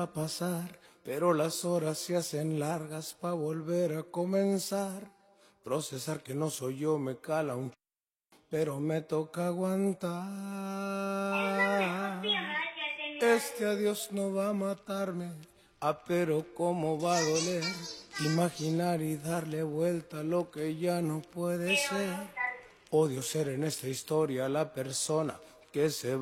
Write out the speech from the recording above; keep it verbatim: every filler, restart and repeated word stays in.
a pasar, pero las horas se hacen largas pa' volver a comenzar. Procesar que no soy yo me cala un ch... pero me toca aguantar. Este adiós no va a matarme, ah, pero cómo va a doler. Imaginar y darle vuelta a lo que ya no puede ser. Odio ser en esta historia la persona que se va.